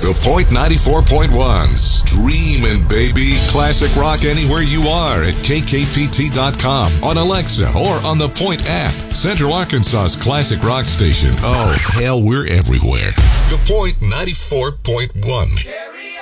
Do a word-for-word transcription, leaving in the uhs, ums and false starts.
The Point ninety-four point one. Streamin', baby. Classic rock anywhere you are at K K P T dot com, on Alexa, or on the Point app. Central Arkansas's classic rock station. Oh, hell, we're everywhere. The Point ninety-four point one.